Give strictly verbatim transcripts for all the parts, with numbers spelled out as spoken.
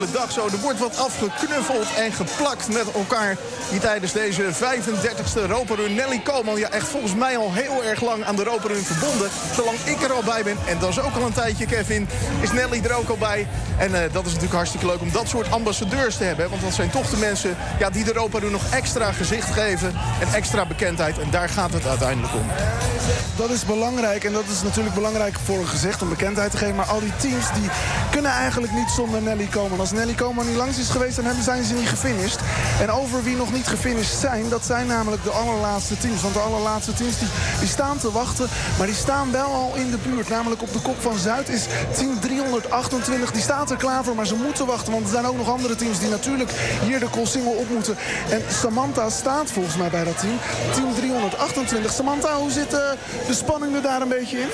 De dag zo. Er wordt wat afgeknuffeld en geplakt met elkaar die tijdens deze vijfendertigste Europa-run. Nelly Koolman, ja echt volgens mij al heel erg lang aan de Europa-run verbonden. Zolang ik er al bij ben, en dat is ook al een tijdje, Kevin, is Nelly er ook al bij. En uh, dat is natuurlijk hartstikke leuk om dat soort ambassadeurs te hebben. Want dat zijn toch de mensen ja, die de Europa-run nog extra gezicht geven en extra bekendheid. En daar gaat het uiteindelijk om. Dat is belangrijk en dat is natuurlijk belangrijk voor een gezicht om bekendheid te geven. Maar al die teams die kunnen eigenlijk niet zonder Nelly Koolman. Als Nelly Koolman niet langs is geweest, dan zijn ze niet gefinished. En over wie nog niet gefinished zijn, dat zijn namelijk de allerlaatste teams. Want de allerlaatste teams die, die staan te wachten, maar die staan wel al in de buurt. Namelijk op de kop van Zuid is team driehonderdachtentwintig. Die staat er klaar voor, maar ze moeten wachten. Want er zijn ook nog andere teams die natuurlijk hier de Koolsingel op moeten. En Samantha staat volgens mij bij dat team. Team driehonderdachtentwintig. Samantha, hoe zit uh, de spanning er daar een beetje in?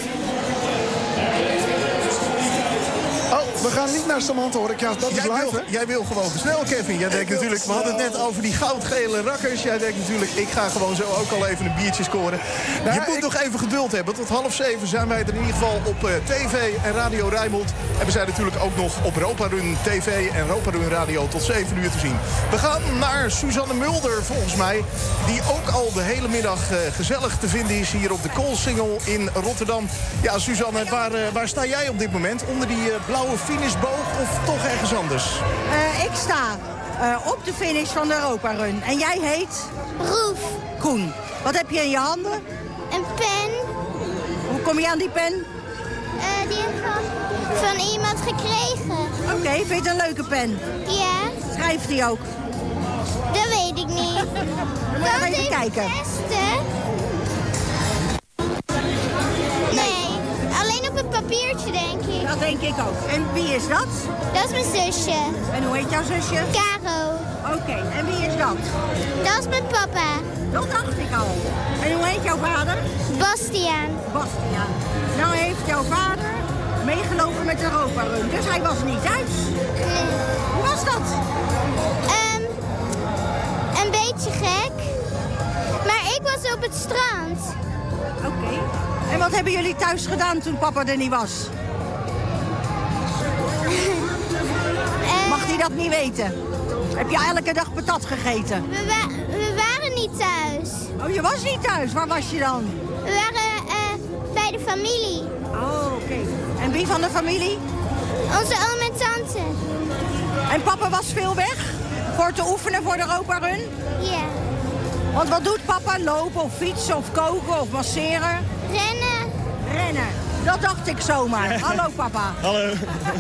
Oh, we gaan niet naar Samantha hoor. Ja, dat is jij, live, wil, jij wil gewoon snel, Kevin. Jij denkt natuurlijk, we hadden het net over die goudgele rakkers. Jij denkt natuurlijk, ik ga gewoon zo ook al even een biertje scoren. Nou, je moet ik... nog even geduld hebben. Tot half zeven zijn wij er in ieder geval op uh, tv en Radio Rijnmond. En we zijn natuurlijk ook nog op Europa-run T V en Europa-run Radio tot zeven uur te zien. We gaan naar Suzanne Mulder, volgens mij. Die ook al de hele middag uh, gezellig te vinden is hier op de Koolsingel in Rotterdam. Ja, Suzanne, waar, uh, waar sta jij op dit moment? Onder die uh, blauwe finishboog of toch ergens anders? Uh, ik sta uh, op de finish van de Europa-run. En jij heet? Roef. Koen. Wat heb je in je handen? Een pen. Hoe kom je aan die pen? Uh, die heb ik van, van iemand gekregen. Oké, okay, vind je het een leuke pen? Ja. Schrijft die ook? Dat weet ik niet. Dan moet je even kijken. Testen? Nee, alleen op een papiertje denk ik. Dat denk ik ook. En wie is dat? Dat is mijn zusje. En hoe heet jouw zusje? Caro. Oké, okay. En wie is dat? Dat is mijn papa. Dat dacht ik al. En hoe heet jouw vader? Bastiaan. Bastiaan. Nou heeft jouw vader meegelopen met de Europa-run, dus hij was niet thuis. Nee. Hoe was dat? Um, een beetje gek. Maar ik was op het strand. Oké. Okay. En wat hebben jullie thuis gedaan toen papa er niet was? uh, Mag hij dat niet weten? Heb je elke dag patat gegeten? We, wa we waren niet thuis. Oh, je was niet thuis. Waar was je dan? We waren uh, bij de familie. Oh, oké. Okay. En wie van de familie? Onze oom en tante. En papa was veel weg? Voor te oefenen voor de Europa-run? Ja. Yeah. Want wat doet papa? Lopen of fietsen of koken of masseren? Rennen. Rennen. Dat dacht ik zomaar. Hallo papa. Hallo.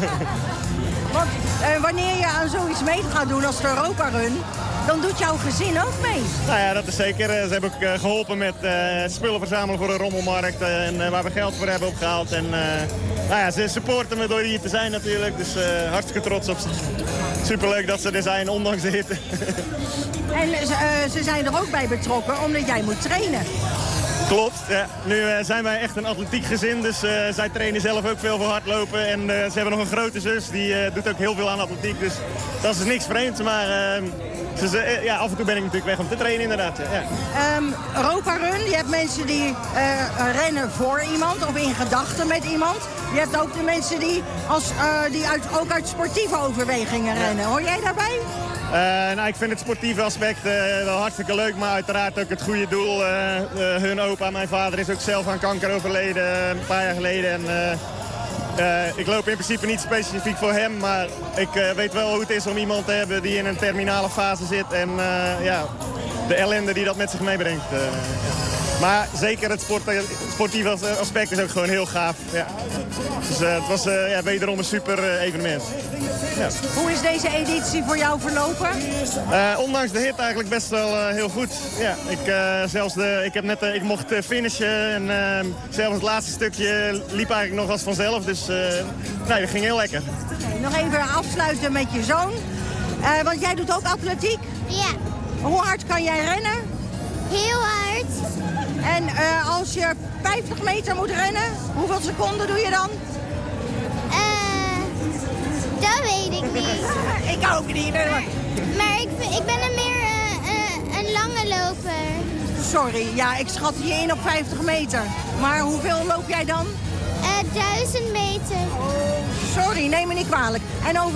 Want uh, wanneer je aan zoiets mee gaat doen als de Europa-run, dan doet jouw gezin ook mee. Nou ja, dat is zeker. Ze hebben ook uh, geholpen met uh, spullen verzamelen voor een rommelmarkt. Uh, en, uh, waar we geld voor hebben opgehaald. En uh, nou ja, ze supporten me door hier te zijn natuurlijk. Dus uh, hartstikke trots op ze. Superleuk dat ze er zijn, ondanks de hitte. En uh, ze zijn er ook bij betrokken, omdat jij moet trainen. Klopt, ja. Nu uh, zijn wij echt een atletiek gezin, dus uh, zij trainen zelf ook veel voor hardlopen. En uh, ze hebben nog een grote zus, die uh, doet ook heel veel aan atletiek, dus dat is dus niks vreemds. Maar uh, ze, ze, ja, af en toe ben ik natuurlijk weg om te trainen inderdaad. Ja. Um, Europa-run, je hebt mensen die uh, rennen voor iemand of in gedachten met iemand. Je hebt ook de mensen die, als, uh, die uit, ook uit sportieve overwegingen rennen. Hoor jij daarbij? Uh, nou, ik vind het sportieve aspect uh, wel hartstikke leuk, maar uiteraard ook het goede doel. Uh, uh, hun opa, mijn vader, is ook zelf aan kanker overleden uh, een paar jaar geleden. En, uh, uh, ik loop in principe niet specifiek voor hem, maar ik uh, weet wel hoe het is om iemand te hebben die in een terminale fase zit. En uh, ja, de ellende die dat met zich meebrengt. Uh, ja. Maar zeker het, sport, het sportieve aspect is ook gewoon heel gaaf. Ja. Dus uh, het was uh, ja, wederom een super uh, evenement. Ja. Hoe is deze editie voor jou verlopen? Uh, ondanks de hit eigenlijk best wel uh, heel goed. Ja, ik, uh, zelfs de, ik, heb net, uh, ik mocht uh, finishen en uh, zelfs het laatste stukje liep eigenlijk nog als vanzelf. Dus uh, nee, dat ging heel lekker. Okay, nog even afsluiten met je zoon. Uh, want jij doet ook atletiek? Ja. Hoe hard kan jij rennen? Heel hard. En uh, als je vijftig meter moet rennen, hoeveel seconden doe je dan? Uh, dat weet ik niet. Ik ook niet. Nee, maar maar ik, ik ben een meer uh, uh, een lange loper. Sorry, ja, ik schat je in op vijftig meter. Maar hoeveel loop jij dan? Uh, duizend meter. Sorry, neem me niet kwalijk. En over